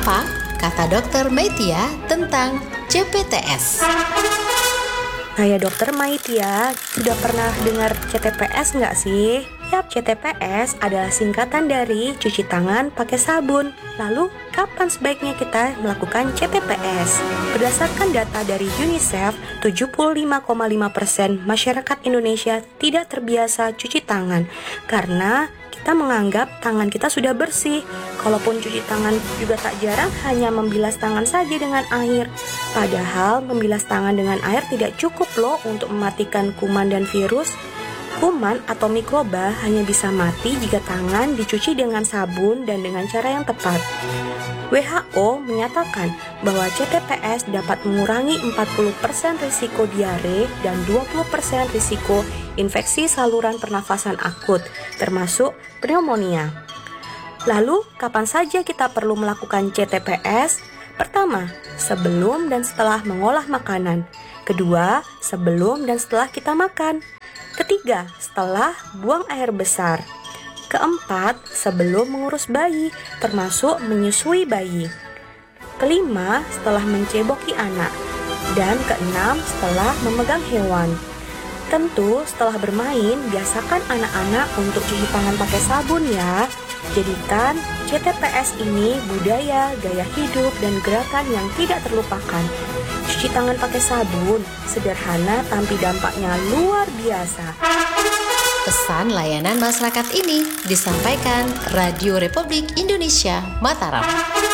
Apa kata Dokter Maitia tentang CPTS? Saya Dokter Maitia, sudah pernah dengar CTPS nggak sih? Yap, CTPS adalah singkatan dari cuci tangan pakai sabun. Lalu, kapan sebaiknya kita melakukan CTPS? Berdasarkan data dari UNICEF, 75,5% masyarakat Indonesia tidak terbiasa cuci tangan karena kita menganggap tangan kita sudah bersih. Kalaupun cuci tangan juga tak jarang hanya membilas tangan saja dengan air. Padahal membilas tangan dengan air tidak cukup loh untuk mematikan kuman dan virus. Kuman atau mikroba hanya bisa mati jika tangan dicuci dengan sabun dan dengan cara yang tepat. WHO menyatakan bahwa CTPS dapat mengurangi 40% risiko diare dan 20% risiko infeksi saluran pernafasan akut, termasuk pneumonia. Lalu, kapan saja kita perlu melakukan CTPS? Pertama, sebelum dan setelah mengolah makanan. Kedua, sebelum dan setelah kita makan. Ketiga, setelah buang air besar. Keempat, sebelum mengurus bayi, termasuk menyusui bayi. Kelima, setelah menceboki anak. Dan keenam, setelah memegang hewan. Tentu, setelah bermain, biasakan anak-anak untuk cuci tangan pakai sabun ya. Jadikan CTPS ini budaya, gaya hidup, dan gerakan yang tidak terlupakan. Cuci tangan pakai sabun, sederhana tapi dampaknya luar biasa. Pesan layanan masyarakat ini disampaikan Radio Republik Indonesia Mataram.